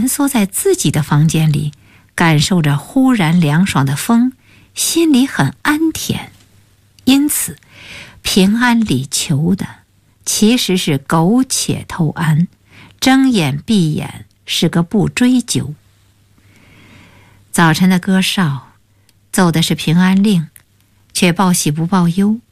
缩在自己的房间里，感受着忽然凉爽的风，心里很安恬。因此，平安里求的其实是苟且偷安，睁眼闭眼是个不追究。早晨的歌哨奏的是平安令，却报喜不报忧。